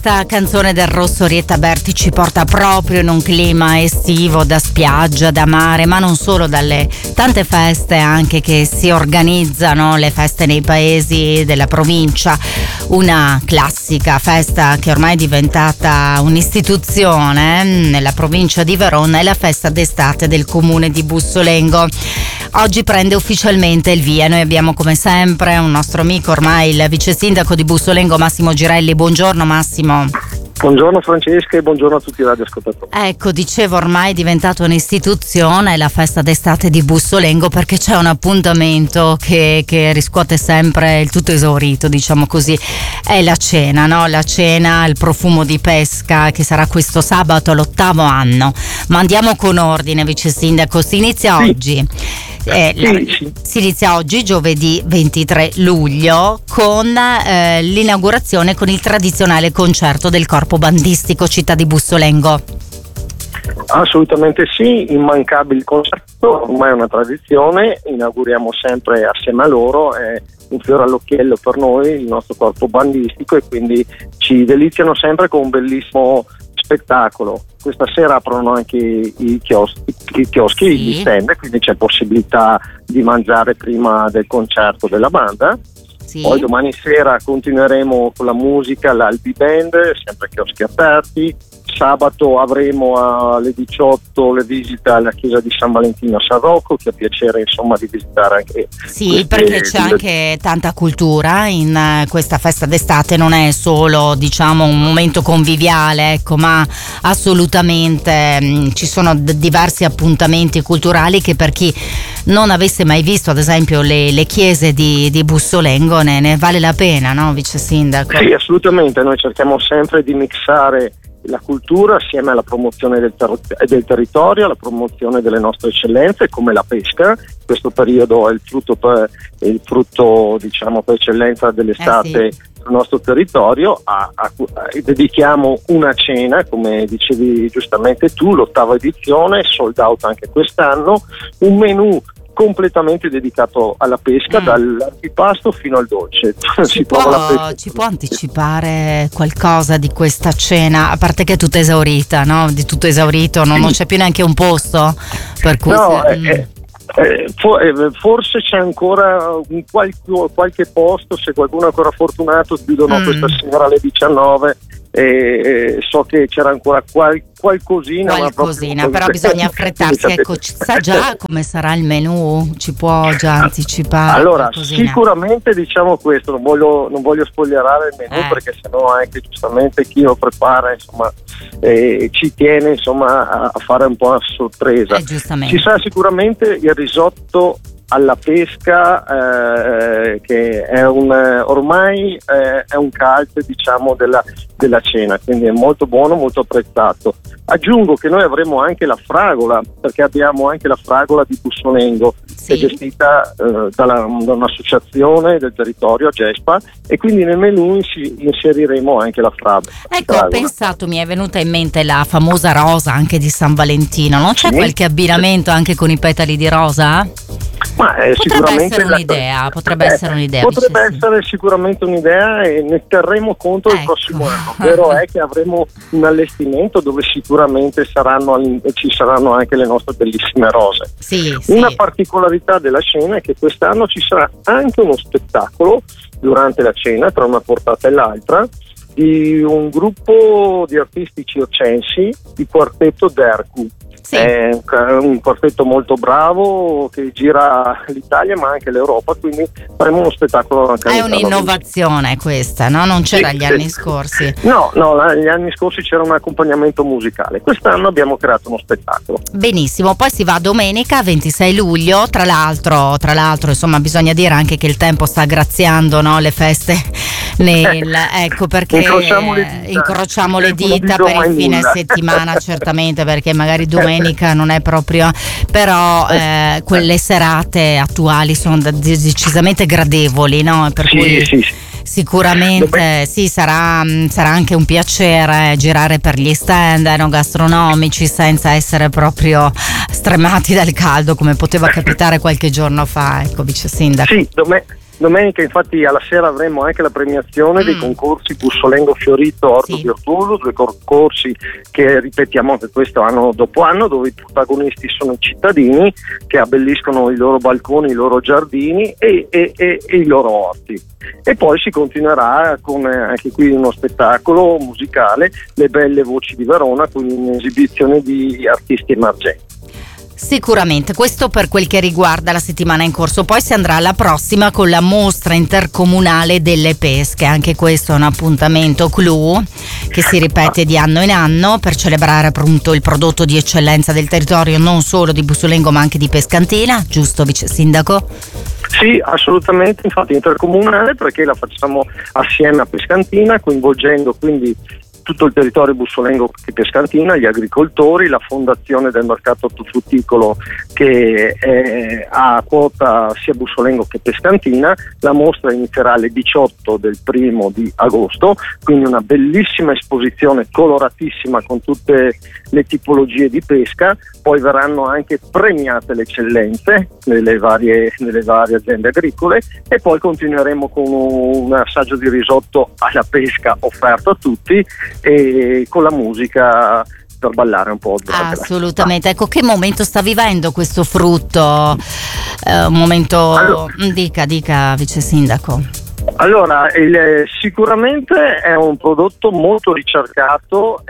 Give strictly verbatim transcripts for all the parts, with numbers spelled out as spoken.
Questa canzone del Rosso Orietta Berti ci porta proprio in un clima estivo, da spiaggia, da mare, ma non solo, dalle tante feste anche che si organizzano, le feste nei paesi della provincia. Una classica festa che ormai è diventata un'istituzione nella provincia di Verona è la festa d'estate del comune di Bussolengo. Oggi prende ufficialmente il via. Noi abbiamo come sempre un nostro amico, ormai il vice sindaco di Bussolengo, Massimo Girelli. Buongiorno Massimo. Buongiorno Francesca e buongiorno a tutti i radioascoltatori. Ecco, dicevo, ormai è diventata un'istituzione la festa d'estate di Bussolengo, perché c'è un appuntamento che, che riscuote sempre il tutto esaurito, diciamo così, è la cena, no? La cena, il profumo di pesca, che sarà questo sabato, l'ottavo anno. Ma andiamo con ordine, vice sindaco, si inizia sì. oggi. Eh, sì, la, sì. Si inizia oggi, giovedì ventitré luglio, con eh, l'inaugurazione con il tradizionale concerto del corpo bandistico Città di Bussolengo. Assolutamente sì, immancabile concerto, ormai è una tradizione, inauguriamo sempre assieme a loro, è un fiore all'occhiello per noi il nostro corpo bandistico e quindi ci deliziano sempre con un bellissimo spettacolo. Questa sera aprono anche i chioschi, i chioschi, sì. gli stand, quindi c'è possibilità di mangiare prima del concerto della banda. Sì. Poi domani sera continueremo con la musica, l'Albi Band, sempre chioschi aperti. Sabato avremo alle diciotto le visite alla chiesa di San Valentino a San Rocco, che ha piacere insomma di visitare anche. Sì, perché c'è anche tanta cultura in questa festa d'estate, non è solo diciamo un momento conviviale, ecco, ma assolutamente mh, ci sono d- diversi appuntamenti culturali che per chi non avesse mai visto ad esempio le, le chiese di, di Bussolengo ne, ne vale la pena, no, vice sindaco? Sì, assolutamente, noi cerchiamo sempre di mixare la cultura assieme alla promozione del, ter- del territorio, alla promozione delle nostre eccellenze come la pesca. Questo periodo è il frutto per, è il frutto diciamo per eccellenza dell'estate eh sì. sul nostro territorio. A, a, a, dedichiamo una cena, come dicevi giustamente tu, l'ottava edizione, sold out anche quest'anno, un menù completamente dedicato alla pesca, mm. dall'antipasto fino al dolce. Ci può, ci può anticipare qualcosa di questa cena, a parte che è tutta esaurita, no? Di tutto esaurito, no? Sì. Non c'è più neanche un posto per cui no, se, eh, eh, eh, for, forse c'è ancora un qualche, qualche posto, se qualcuno è ancora fortunato chiudono mm. questa sera alle diciannove. E, e so che c'era ancora qual, qualcosina qualcosina ma però bisogna affrettarsi. Ecco, sa già come sarà il menù? Ci può già anticipare? Allora qualcosina? Sicuramente diciamo questo, non voglio, non voglio spoilerare il menù eh. perché sennò anche giustamente chi lo prepara insomma eh, ci tiene insomma a, a fare un po' una sorpresa. eh, Ci sarà sicuramente il risotto alla pesca eh, che è un ormai eh, è un cult diciamo della, della cena, quindi è molto buono, molto apprezzato. Aggiungo che noi avremo anche la fragola, perché abbiamo anche la fragola di Bussolengo, sì. che è gestita eh, dalla, da un'associazione del territorio, Gespa, e quindi nel menù insi- inseriremo anche la fragola. Ecco, fragola. Ho pensato, mi è venuta in mente la famosa rosa anche di San Valentino, non c'è sì. qualche abbinamento anche con i petali di rosa? Ma eh, potrebbe essere la... un'idea, potrebbe eh, essere un'idea. Potrebbe essere sì. sicuramente un'idea e ne terremo conto ecco. il prossimo anno. Vero è che avremo un allestimento dove sicuramente saranno ci saranno anche le nostre bellissime rose. Sì, Una sì. particolarità della cena è che quest'anno ci sarà anche uno spettacolo durante la cena, tra una portata e l'altra, di un gruppo di artisti circensi, il quartetto Derku. Sì. È un quartetto molto bravo che gira l'Italia ma anche l'Europa, quindi faremo uno spettacolo anche è un'innovazione questa, no? Non c'era sì, gli sì. anni scorsi. No, no, gli anni scorsi c'era un accompagnamento musicale, quest'anno abbiamo creato uno spettacolo. Benissimo, poi si va domenica ventisei luglio, tra l'altro, tra l'altro insomma bisogna dire anche che il tempo sta graziando, no? Le feste nel, ecco perché incrociamo le dita, incrociamo le dita per il fine nulla. settimana certamente, perché magari domenica non è proprio, però eh, quelle serate attuali sono decisamente gradevoli, no? Per sì, cui sì, sì. sicuramente sì, sarà, sarà anche un piacere girare per gli stand enogastronomici senza essere proprio stremati dal caldo come poteva capitare qualche giorno fa, ecco, vice sindaco. Sì, dom- Domenica infatti alla sera avremo anche la premiazione mm. dei concorsi Bussolengo Fiorito Orto sì. Virtuoso, due concorsi che ripetiamo anche questo anno dopo anno, dove i protagonisti sono i cittadini che abbelliscono i loro balconi, i loro giardini e, e, e, e i loro orti. E poi si continuerà con eh, anche qui uno spettacolo musicale, Le Belle Voci di Verona, quindi un'esibizione di artisti emergenti. Sicuramente, questo per quel che riguarda la settimana in corso. Poi si andrà alla prossima con la mostra intercomunale delle pesche, anche questo è un appuntamento clou che si ripete di anno in anno per celebrare appunto il prodotto di eccellenza del territorio, non solo di Bussolengo ma anche di Pescantina, giusto vice sindaco? Sì, assolutamente, infatti intercomunale perché la facciamo assieme a Pescantina, coinvolgendo quindi tutto il territorio Bussolengo di Pescantina, gli agricoltori, la fondazione del mercato ortofrutticolo che è, ha a quota sia Bussolengo che Pescantina. La mostra inizierà alle diciotto del primo di agosto, quindi una bellissima esposizione coloratissima con tutte le tipologie di pesca. Poi verranno anche premiate le eccellenze nelle varie, nelle varie aziende agricole e poi continueremo con un assaggio di risotto alla pesca offerto a tutti e con la musica per ballare un po'. Assolutamente, ecco, che momento sta vivendo questo frutto? Eh, un momento, allora, dica, dica vice sindaco. Allora, il, sicuramente è un prodotto molto ricercato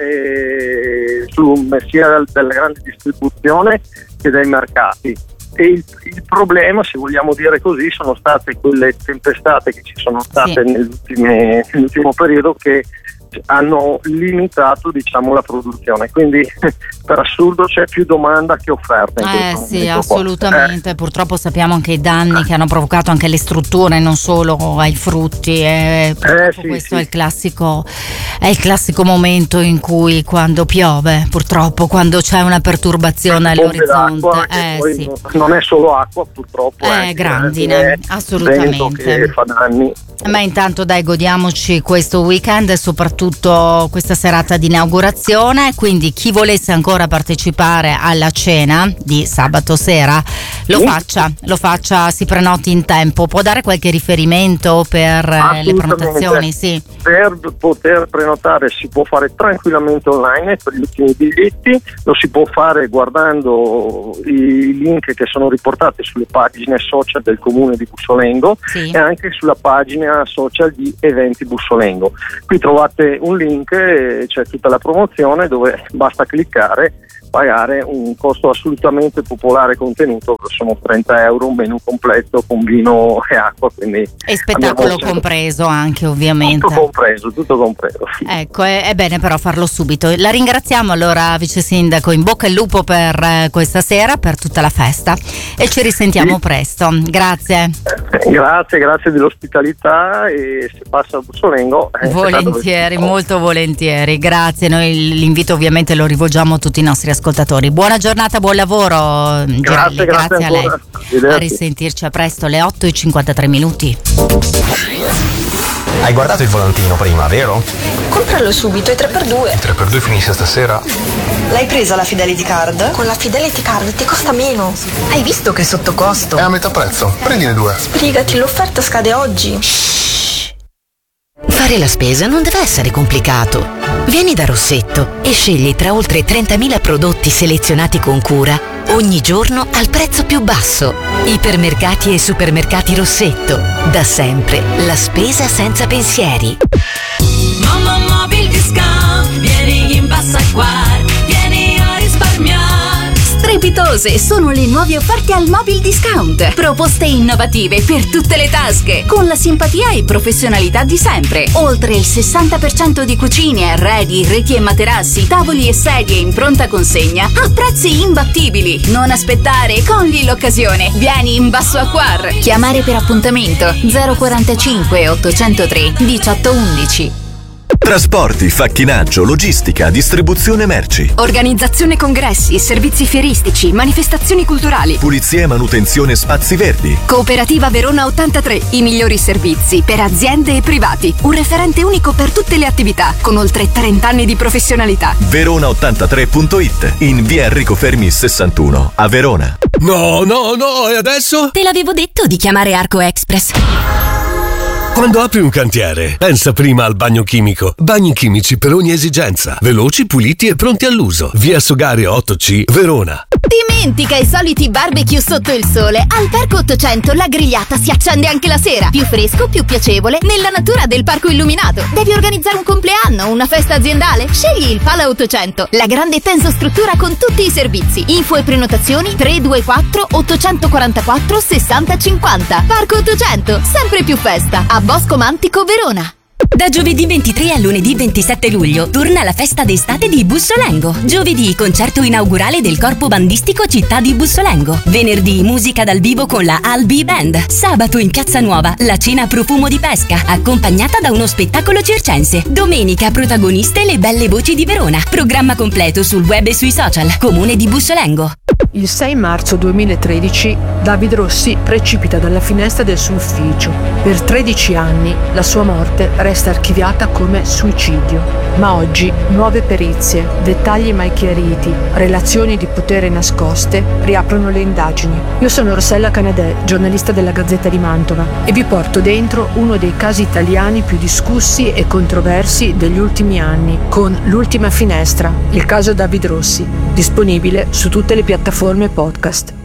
eh, su, sia della grande distribuzione che dai mercati. E il, il problema, se vogliamo dire così, sono state quelle tempestate che ci sono state sì. nell'ultime, nell'ultimo periodo che hanno limitato, diciamo, la produzione, quindi per assurdo c'è più domanda che offerta in eh questo sì assolutamente eh. Purtroppo sappiamo anche i danni che hanno provocato anche le strutture, non solo ai frutti e eh, sì, questo sì. è il classico è il classico momento in cui quando piove, purtroppo quando c'è una perturbazione all'orizzonte eh, poi sì. non è solo acqua, purtroppo è eh, grandine, è assolutamente, che fa danni. Ma intanto dai, godiamoci questo weekend e soprattutto questa serata di inaugurazione, quindi chi volesse ancora partecipare alla cena di sabato sera lo sì. faccia, lo faccia, si prenoti in tempo. Può dare qualche riferimento per le prenotazioni? Sì. Per poter prenotare si può fare tranquillamente online per gli ultimi biglietti, lo si può fare guardando i link che sono riportati sulle pagine social del comune di Bussolengo sì. e anche sulla pagina social di Eventi Bussolengo. Qui trovate un link e c'è tutta la promozione dove basta cliccare, pagare un costo assolutamente popolare contenuto, che sono trenta euro, un menù completo con vino e acqua, quindi e spettacolo compreso anche, ovviamente. Tutto compreso, tutto compreso. Sì. Ecco, è, è bene però farlo subito. La ringraziamo allora, vice sindaco, in bocca al lupo per eh, questa sera, per tutta la festa e ci risentiamo sì. presto. Grazie. Eh, grazie, grazie dell'ospitalità e se passa a Bussolengo. Eh, volentieri, molto volentieri. Grazie, noi l'invito ovviamente lo rivolgiamo a tutti i nostri ascoltatori. Ascoltatori. Buona giornata, buon lavoro Girelli, grazie, grazie, grazie a lei. Ancora. A risentirci a presto, alle otto e cinquantatré minuti. Hai guardato il volantino prima, vero? Compralo subito, è tre per due. Il tre per due finisce stasera? L'hai presa la Fidelity Card? Con la Fidelity Card ti costa meno. Hai visto che è sotto costo? È a metà prezzo, prendine due. Sbrigati, l'offerta scade oggi. Fare la spesa non deve essere complicato. Vieni da Rossetto e scegli tra oltre trentamila prodotti selezionati con cura ogni giorno al prezzo più basso. Ipermercati e supermercati Rossetto. Da sempre la spesa senza pensieri. Mamma Mobil Discount, vieni in bassa qua, vieni a risparmiare. Strepitose sono le nuove offerte al Mobil Discount. Proposte innovative per tutte le tasche, con la simpatia e professionalità di sempre. Oltre il sessanta per cento di cucine, arredi, reti e materassi, tavoli e sedie in pronta consegna a prezzi imbattibili. Non aspettare, cogli l'occasione. Vieni in Basso Acquar. Chiamare per appuntamento zero quarantacinque ottocentotre diciotto undici. Trasporti, facchinaggio, logistica, distribuzione merci. Organizzazione congressi, servizi fieristici, manifestazioni culturali. Pulizia e manutenzione spazi verdi. Cooperativa Verona ottantatré, i migliori servizi per aziende e privati. Un referente unico per tutte le attività, con oltre trenta anni di professionalità. verona ottantatré punto it, in via Enrico Fermi sessantuno, a Verona. No, no, no, e adesso? Te l'avevo detto di chiamare Arco Express. Quando apri un cantiere, pensa prima al bagno chimico. Bagni chimici per ogni esigenza. Veloci, puliti e pronti all'uso. Via Sogario otto C, Verona. Dimentica i soliti barbecue sotto il sole. Al Parco ottocento la grigliata si accende anche la sera. Più fresco, più piacevole, nella natura del parco illuminato. Devi organizzare un compleanno, una festa aziendale? Scegli il Pala ottocento, la grande tensostruttura con tutti i servizi. Info e prenotazioni tre due quattro otto quattro quattro sei zero cinque zero. Parco ottocento, sempre più festa. A Bosco Mantico, Verona. Da giovedì ventitré a lunedì ventisette luglio torna la festa d'estate di Bussolengo. Giovedì concerto inaugurale del corpo bandistico Città di Bussolengo. Venerdì musica dal vivo con la Albi Band. Sabato in Piazza Nuova la cena a profumo di pesca accompagnata da uno spettacolo circense. Domenica protagoniste le belle voci di Verona. Programma completo sul web e sui social. Comune di Bussolengo. Il sei marzo duemilatredici David Rossi precipita dalla finestra del suo ufficio. Per tredici anni la sua morte resta archiviata come suicidio. Ma oggi nuove perizie, dettagli mai chiariti, relazioni di potere nascoste riaprono le indagini. Io sono Rossella Canadè, giornalista della Gazzetta di Mantova, e vi porto dentro uno dei casi italiani più discussi e controversi degli ultimi anni, con L'ultima finestra, il caso David Rossi, disponibile su tutte le piattaforme podcast.